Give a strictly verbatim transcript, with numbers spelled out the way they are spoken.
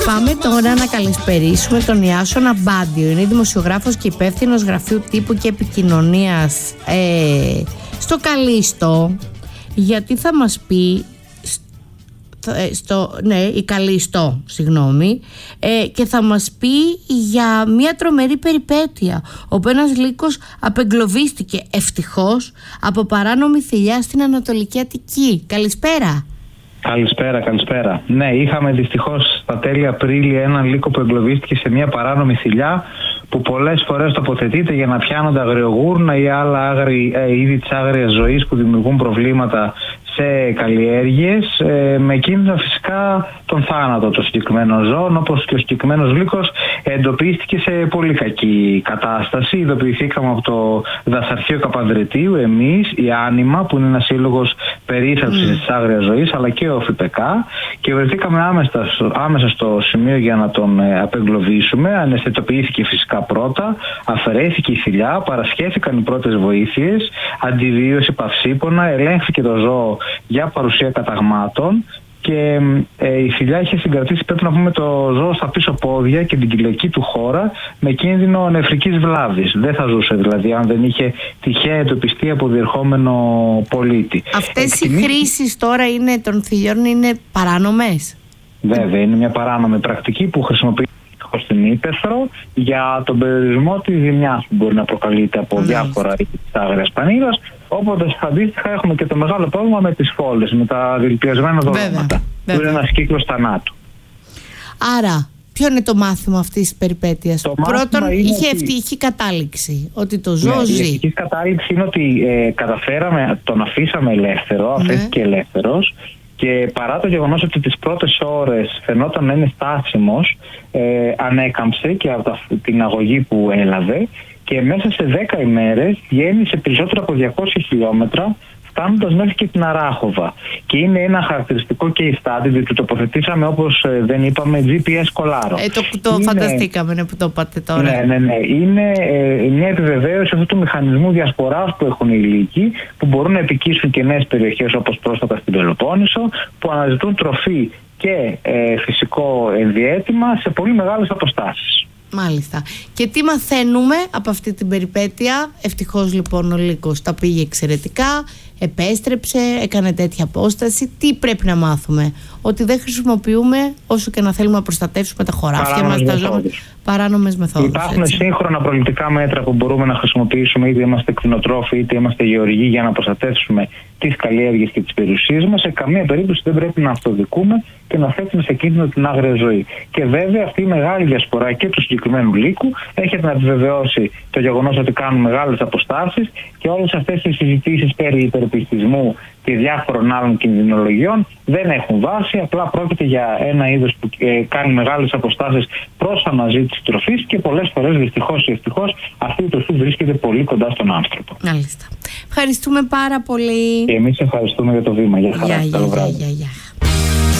Πάμε τώρα να καλησπερίσουμε τον Ιάσονα Μπάντιο. Είναι δημοσιογράφος και υπεύθυνος γραφείου τύπου και επικοινωνίας ε, στο Καλίστο, γιατί θα μας πει στο, ναι, η Καλίστο, συγγνώμη, ε, και θα μας πει για μια τρομερή περιπέτεια όπου ένας λύκος απεγκλωβίστηκε ευτυχώς από παράνομη θηλιά στην Ανατολική Αττική. Καλησπέρα. Καλησπέρα, καλησπέρα. Ναι, είχαμε δυστυχώς στα τέλη Απρίλη έναν λύκο που εγκλωβίστηκε σε μια παράνομη θηλιά που πολλές φορές τοποθετείται για να πιάνονται αγριογούρνα ή άλλα άγρι, ε, είδη της άγριας ζωής που δημιουργούν προβλήματα σε καλλιέργειες, ε, με κίνδυνο φυσικά τον θάνατο των συγκεκριμένων ζώων, όπως και ο συγκεκριμένος λύκος εντοπίστηκε σε πολύ κακή κατάσταση. Ειδοποιηθήκαμε από το Δασαρχείο Καπανδρετίου, εμείς, η Άνιμα, που είναι ένας σύλλογος περίθαλψης mm. της άγριας ζωής, αλλά και ο ΦΠΚ, και βρεθήκαμε άμεσα, άμεσα στο σημείο για να τον ε, απεγκλωβίσουμε. Αναισθητοποιήθηκε φυσικά πρώτα, αφαιρέθηκε η θηλιά, παρασχέθηκαν οι πρώτες βοήθειες, αντιβίωση παυσίπονα, ελέγχθηκε το ζώο για παρουσία καταγμάτων και ε, η θηλιά είχε συγκρατήσει, πρέπει να πούμε, το ζώο στα πίσω πόδια και την κοιλιακή του χώρα με κίνδυνο νεφρικής βλάβης. Δεν θα ζούσε δηλαδή αν δεν είχε τυχαία εντοπιστεί από διερχόμενο πολίτη. Αυτές Εκτιμή... οι χρήσεις τώρα είναι, των θηλιών είναι παράνομες? Βέβαια, είναι μια παράνομη πρακτική που χρησιμοποιείται στην ύπαιθρο για τον περιορισμό της ζημιάς που μπορεί να προκαλείται από Μάλιστα. διάφορα είδη της άγριας πανίδας. Οπότε αντίστοιχα έχουμε και το μεγάλο πρόβλημα με τις φόλες, με τα δηλητηριασμένα δολώματα, που είναι ένας κύκλος θανάτου. Άρα, ποιο είναι το μάθημα αυτής της περιπέτειας? Πρώτον, είχε ευτυχή κατάληξη ότι το ζώο ναι, ζει. Η ευτυχή κατάληξη είναι ότι ε, καταφέραμε, τον αφήσαμε ελεύθερο, αφέθηκε ναι. ελεύθερος. Και παρά το γεγονός ότι τις πρώτες ώρες φαινόταν να είναι στάσιμος, ε, ανέκαμψε και από την αγωγή που έλαβε και μέσα σε δέκα ημέρες γέννησε περισσότερα από διακόσια χιλιόμετρα, φτάνοντας μέχρι και την Αράχοβα. Και είναι ένα χαρακτηριστικό case study, διότι το τοποθετήσαμε, όπως ε, δεν είπαμε, τζι πι ες κολάρο. Ε, το το είναι... φανταστήκαμε ναι, που το είπατε τώρα. Ναι, ναι, ναι. Είναι ε, μια επιβεβαίωση αυτού του μηχανισμού διασποράς που έχουν οι λύκοι, που μπορούν να επικύσουν και νέες περιοχές όπως πρόσφατα στην Πελοπόννησο, που αναζητούν τροφή και ε, φυσικό ενδιαίτημα σε πολύ μεγάλες αποστάσεις. Μάλιστα. Και τι μαθαίνουμε από αυτή την περιπέτεια? Ευτυχώς λοιπόν ο λύκος τα πήγε εξαιρετικά, επέστρεψε, έκανε τέτοια απόσταση. Τι πρέπει να μάθουμε? Ότι δεν χρησιμοποιούμε, όσο και να θέλουμε να προστατεύσουμε τα χωράφια μας, τα ζώα, παράνομες μεθόδους. Υπάρχουν έτσι. σύγχρονα προληπτικά μέτρα που μπορούμε να χρησιμοποιήσουμε, είτε είμαστε κτηνοτρόφοι είτε είμαστε γεωργοί, για να προστατεύσουμε τις καλλιέργειες και τις περιουσίες μας. Σε καμία περίπτωση δεν πρέπει να αυτοδικούμε και να θέτουμε σε κίνδυνο την άγρια ζωή. Και βέβαια αυτή η μεγάλη διασπορά και του συγκεκριμένου λύκου έχετε να επιβεβαιώσει το γεγονός ότι κάνουν μεγάλες αποστάσεις, και όλες αυτές οι συζητήσεις περί υπερπιστισμού και διάφορων άλλων κινδυνολογιών δεν έχουν βάση. Απλά πρόκειται για ένα είδος που ε, κάνει μεγάλες αποστάσεις προς αναζήτηση τροφής και πολλές φορές, δυστυχώς ή ευτυχώς, αυτή η τροφή βρίσκεται πολύ κοντά στον άνθρωπο. Μάλιστα. Ευχαριστούμε πάρα πολύ. Και εμείς ευχαριστούμε για το βήμα. Γεια χαρά. Καλό βράδυ.